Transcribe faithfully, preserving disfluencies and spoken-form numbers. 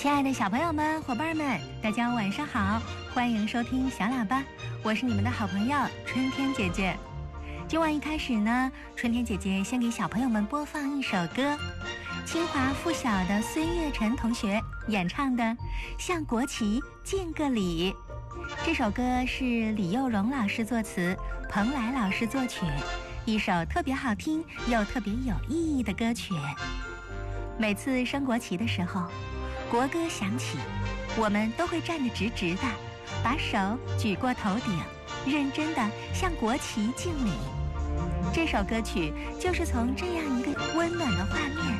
亲爱的小朋友们、伙伴们，大家晚上好，欢迎收听小喇叭，我是你们的好朋友春天姐姐。今晚一开始呢，春天姐姐先给小朋友们播放一首歌，清华附小的孙月晨同学演唱的《向国旗敬个礼》。这首歌是李幼荣老师作词，蓬莱老师作曲，一首特别好听又特别有意义的歌曲。每次升国旗的时候，国歌响起，我们都会站得直直的，把手举过头顶，认真地向国旗敬礼。这首歌曲就是从这样一个温暖的画面